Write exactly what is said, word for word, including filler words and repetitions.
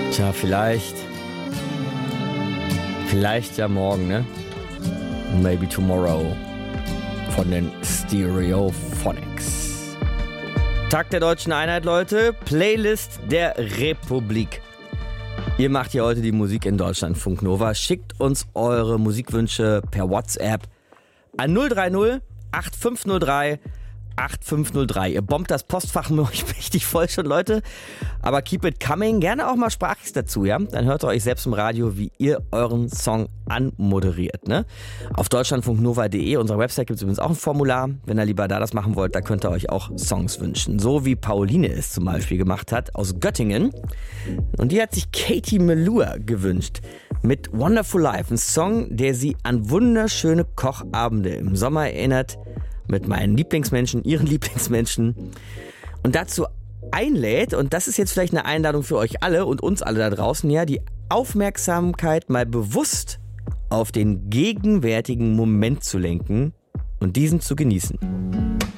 Tja, vielleicht. Vielleicht ja morgen, ne? Maybe tomorrow. Von den Stereophonics. Tag der Deutschen Einheit, Leute. Playlist der Republik. Ihr macht hier heute die Musik in Deutschlandfunk Nova. Schickt uns eure Musikwünsche per WhatsApp an null drei null acht fünf null drei acht fünf null drei. Ihr bombt das Postfach mit euch mächtig voll schon, Leute. Aber keep it coming. Gerne auch mal sprachlich dazu, ja? Dann hört ihr euch selbst im Radio, wie ihr euren Song anmoderiert, ne? Auf deutschlandfunk nova punkt de, unserer Website, gibt es übrigens auch ein Formular. Wenn ihr lieber da das machen wollt, da könnt ihr euch auch Songs wünschen. So wie Pauline es zum Beispiel gemacht hat, aus Göttingen. Und die hat sich Katie Melua gewünscht. Mit Wonderful Life. Ein Song, der sie an wunderschöne Kochabende im Sommer erinnert. Mit meinen Lieblingsmenschen, ihren Lieblingsmenschen. Und dazu einlädt, und das ist jetzt vielleicht eine Einladung für euch alle und uns alle da draußen, ja, die Aufmerksamkeit mal bewusst auf den gegenwärtigen Moment zu lenken und diesen zu genießen.